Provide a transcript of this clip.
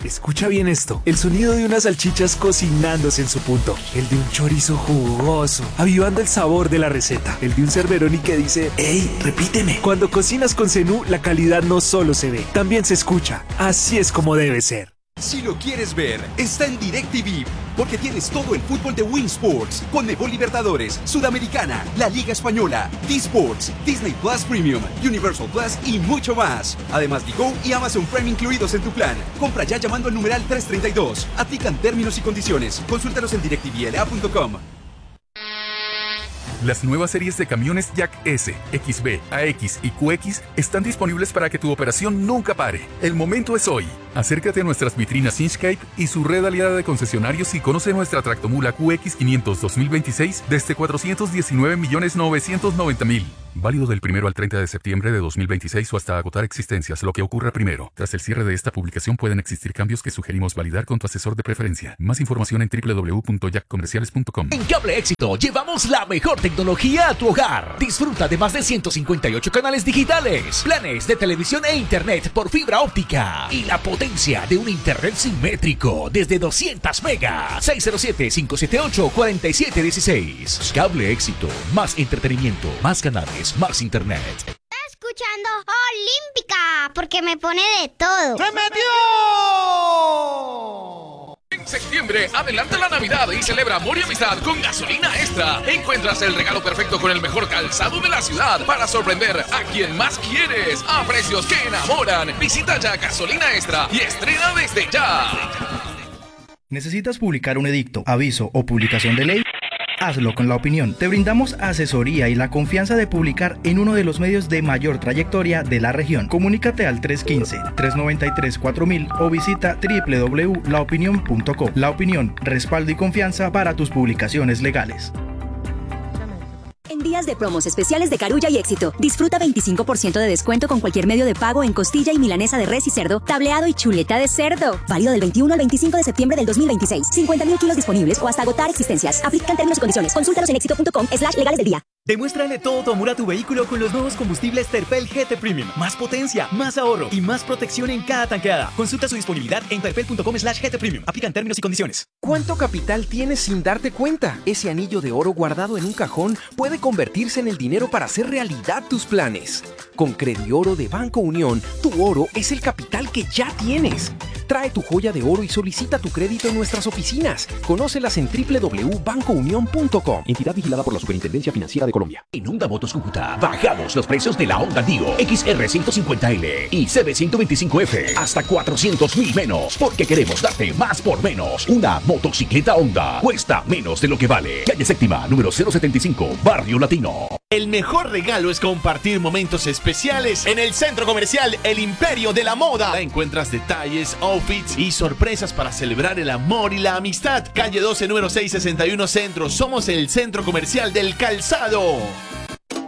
Escucha bien esto. El sonido de unas salchichas cocinándose en su punto. El de un chorizo jugoso, avivando el sabor de la receta. El de un Cerberoni que dice, ¡Ey, repíteme! Cuando cocinas con Zenú, la calidad no solo se ve, también se escucha. Así es como debe ser. Si lo quieres ver, está en DirecTV, porque tienes todo el fútbol de Win Sports, Conmebol Libertadores, Sudamericana, la Liga Española, D-Sports, Disney Plus Premium, Universal Plus y mucho más. Además, Digo y Amazon Prime incluidos en tu plan. Compra ya llamando al numeral 332. Aplican términos y condiciones. Consúltalos en directvla.com. Las nuevas series de camiones Jack S, XB, AX y QX están disponibles para que tu operación nunca pare. El momento es hoy. Acércate a nuestras vitrinas Inchcape y su red aliada de concesionarios y conoce nuestra tractomula QX500 2026 desde 419.990.000. Válido del 1 al 30 de septiembre de 2026 o hasta agotar existencias, lo que ocurra primero. Tras el cierre de esta publicación pueden existir cambios que sugerimos validar con tu asesor de preferencia. Más información en www.jackcomerciales.com. En Cable Éxito llevamos la mejor tecnología a tu hogar. Disfruta de más de 158 canales digitales, planes de televisión e internet por fibra óptica y la potencia de un internet simétrico desde 200 megas. 607-578-4716. Cable Éxito. Más entretenimiento, más canales, más internet. Está escuchando Olímpica porque me pone de todo. ¡Se metió! En septiembre, adelanta la Navidad y celebra amor y amistad con Gasolina Extra. Encuentras el regalo perfecto con el mejor calzado de la ciudad para sorprender a quien más quieres a precios que enamoran. Visita ya Gasolina Extra y estrena desde ya. ¿Necesitas publicar un edicto, aviso o publicación de ley? Hazlo con La Opinión. Te brindamos asesoría y la confianza de publicar en uno de los medios de mayor trayectoria de la región. Comunícate al 315-393-4000 o visita www.laopinion.co. La Opinión, respaldo y confianza para tus publicaciones legales. En días de promos especiales de Carulla y Éxito, disfruta 25% de descuento con cualquier medio de pago en costilla y milanesa de res y cerdo, tableado y chuleta de cerdo. Válido del 21 al 25 de septiembre del 2026. 50.000 kilos disponibles o hasta agotar existencias. Aplican términos y condiciones. Consúltalos en éxito.com/legales del día. Demuéstrale todo tu amor a tu vehículo con los nuevos combustibles Terpel GT Premium. Más potencia, más ahorro y más protección en cada tanqueada. Consulta su disponibilidad en terpel.com/GT Premium. Aplican términos y condiciones. ¿Cuánto capital tienes sin darte cuenta? Ese anillo de oro guardado en un cajón puede convertirse en el dinero para hacer realidad tus planes. Con Credioro de Banco Unión, tu oro es el capital que ya tienes. Trae tu joya de oro y solicita tu crédito en nuestras oficinas. Conócelas en www.bancounion.com. Entidad vigilada por la Superintendencia Financiera de Colombia. En Honda Motos Cúcuta bajamos los precios de la Honda Dio XR 150L y CB 125F hasta 400.000 menos, porque queremos darte más por menos. Una motocicleta Honda cuesta menos de lo que vale. Calle Séptima, número 075, Barrio Latino. El mejor regalo es compartir momentos especiales en el centro comercial El Imperio de la Moda. Encuentras detalles, outfits y sorpresas para celebrar el amor y la amistad. Calle 12, número 661 Centro. Somos el centro comercial del calzado.